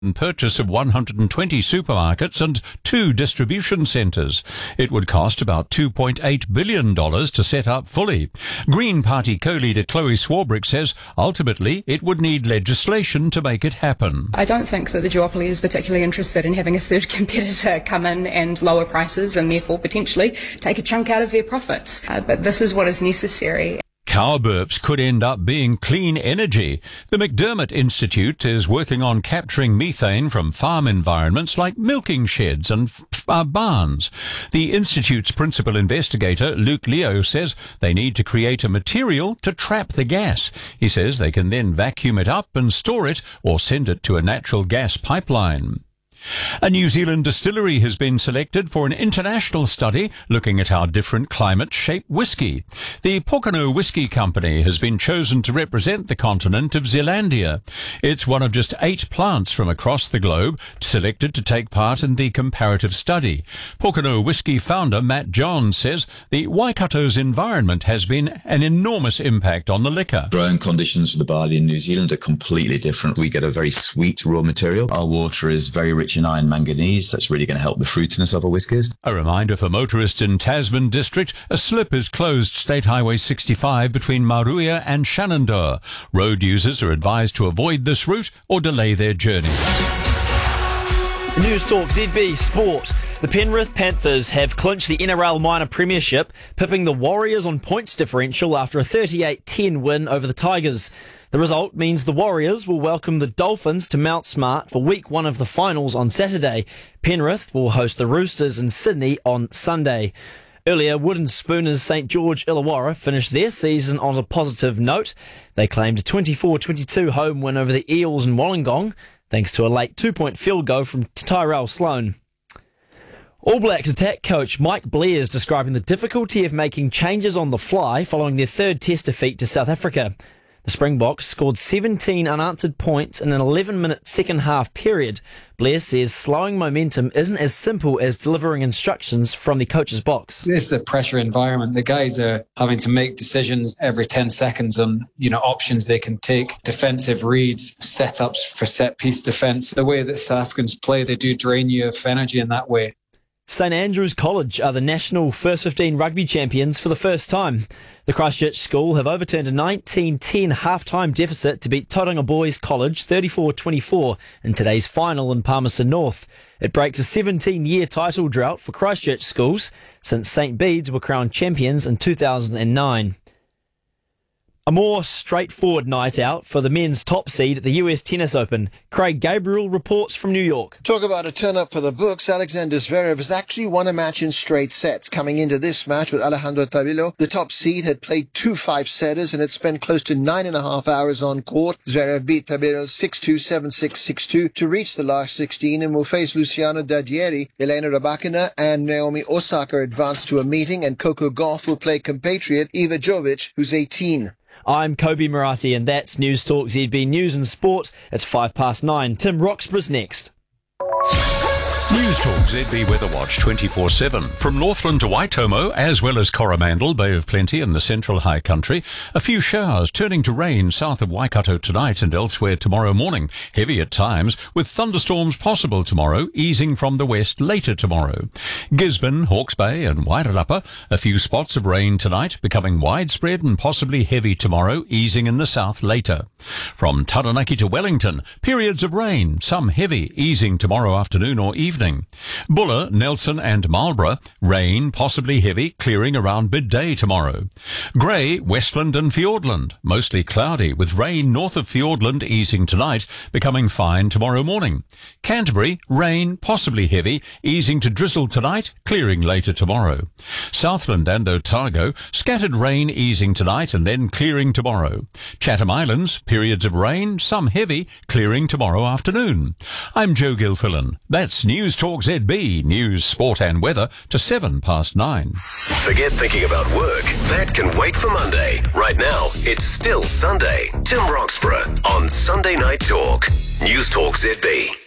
and purchase of 120 supermarkets and 2 distribution centres. It would cost about $2.8 billion to set up fully. Green Party co-leader Chloe Swarbrick says ultimately it would need legislation to make it happen. I don't think that the duopoly is particularly interested in having a third competitor come in and lower prices and therefore potentially take a chunk out of their profits. But this is what is necessary. Cow burps could end up being clean energy. The McDermott Institute is working on capturing methane from farm environments like milking sheds and barns. The Institute's principal investigator, Luke Leo, says they need to create a material to trap the gas. He says they can then vacuum it up and store it or send it to a natural gas pipeline. A New Zealand distillery has been selected for an international study looking at how different climates shape whisky. The Pōkeno Whisky Company has been chosen to represent the continent of Zealandia. It's one of just 8 plants from across the globe selected to take part in the comparative study. Pōkeno Whisky founder Matt Johns says the Waikato's environment has been an enormous impact on the liquor. Growing conditions for the barley in New Zealand are completely different. We get a very sweet raw material. Our water is very rich in iron manganese. That's really going to help the fruitiness of our whiskies. A reminder for motorists in Tasman District, a slip is closed State Highway 65 between Maruia and Shenandoah. Road users are advised to avoid this route or delay their journey. News Talk ZB Sport. The Penrith Panthers have clinched the NRL Minor Premiership, pipping the Warriors on points differential after a 38-10 win over the Tigers. The result means the Warriors will welcome the Dolphins to Mount Smart for week 1 of the finals on Saturday. Penrith will host the Roosters in Sydney on Sunday. Earlier, Wooden Spooners St George Illawarra finished their season on a positive note. They claimed a 24-22 home win over the Eels in Wollongong, thanks to a late 2-point field goal from Tyrell Sloan. All Blacks attack coach Mike Blair is describing the difficulty of making changes on the fly following their 3rd test defeat to South Africa. The Springboks scored 17 unanswered points in an 11-minute second-half period. Blair says slowing momentum isn't as simple as delivering instructions from the coach's box. This is a pressure environment. The guys are having to make decisions every 10 seconds on, options they can take, defensive reads, setups for set-piece defence. The way that South Africans play, they do drain you of energy in that way. St Andrews College are the national First 15 rugby champions for the first time. The Christchurch school have overturned a 19-10 half-time deficit to beat Tauranga Boys College 34-24 in today's final in Palmerston North. It breaks a 17-year title drought for Christchurch schools since St Bede's were crowned champions in 2009. A more straightforward night out for the men's top seed at the US Tennis Open. Craig Gabriel reports from New York. Talk about a turn-up for the books. Alexander Zverev has actually won a match in straight sets. Coming into this match with Alejandro Tabilo, the top seed had played 2 5-setters and had spent close to 9.5 hours on court. Zverev beat Tabilo 6-2, 7-6, 6-2 to reach the last 16 and will face Luciano Daddieri. Elena Rybakina and Naomi Osaka advanced to a meeting, and Coco Gauff will play compatriot Iva Jovic, who's 18. I'm Kobe Murati, and that's News Talk ZB News and Sport. It's 9:05. Tim Roxburgh's next. News Talk ZB Weather Watch 24/7. From Northland to Waitomo, as well as Coromandel, Bay of Plenty and the Central High Country, a few showers turning to rain south of Waikato tonight and elsewhere tomorrow morning. Heavy at times, with thunderstorms possible tomorrow, easing from the west later tomorrow. Gisborne, Hawke's Bay and Wairarapa, a few spots of rain tonight, becoming widespread and possibly heavy tomorrow, easing in the south later. From Taranaki to Wellington, periods of rain, some heavy, easing tomorrow afternoon or evening. Buller, Nelson and Marlborough, rain, possibly heavy, clearing around midday tomorrow. Grey, Westland and Fiordland, mostly cloudy, with rain north of Fiordland easing tonight, becoming fine tomorrow morning. Canterbury, rain, possibly heavy, easing to drizzle tonight, clearing later tomorrow. Southland and Otago, scattered rain easing tonight and then clearing tomorrow. Chatham Islands, periods of rain, some heavy, clearing tomorrow afternoon. I'm Joe Gilfillan. That's News Talk ZB, news, sport and weather to 9:07. Forget thinking about work. That can wait for Monday. Right now, it's still Sunday. Tim Roxburgh on Sunday Night Talk. News Talk ZB.